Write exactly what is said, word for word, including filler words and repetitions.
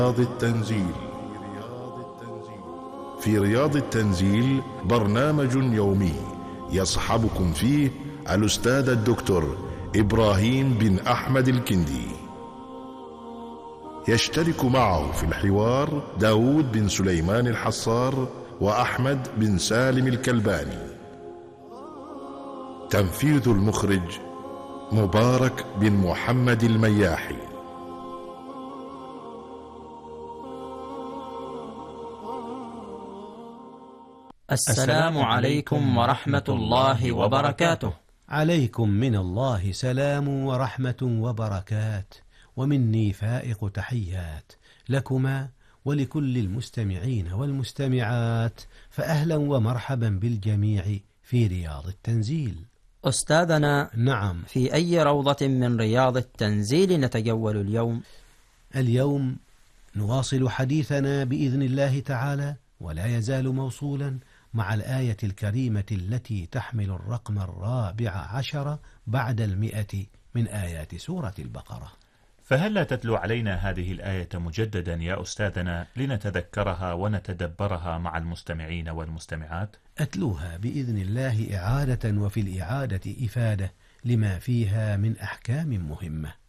رياض التنزيل. في رياض التنزيل برنامج يومي يصحبكم فيه الأستاذ الدكتور إبراهيم بن أحمد الكندي. يشترك معه في الحوار داود بن سليمان الحصار وأحمد بن سالم الكلباني. تنفيذ المخرج مبارك بن محمد المياحي. السلام عليكم ورحمة الله وبركاته. عليكم من الله سلام ورحمة وبركات، ومني فائق تحيات لكما ولكل المستمعين والمستمعات، فأهلا ومرحبا بالجميع في رياض التنزيل. أستاذنا، نعم، في أي روضة من رياض التنزيل نتجول اليوم؟ اليوم نواصل حديثنا بإذن الله تعالى، ولا يزال موصولا مع الآية الكريمة التي تحمل الرقم الرابع عشر بعد المئة من آيات سورة البقرة. فهل لا تتلو علينا هذه الآية مجددا يا أستاذنا لنتذكرها ونتدبرها مع المستمعين والمستمعات؟ أتلوها بإذن الله إعادة، وفي الإعادة إفادة لما فيها من أحكام مهمة.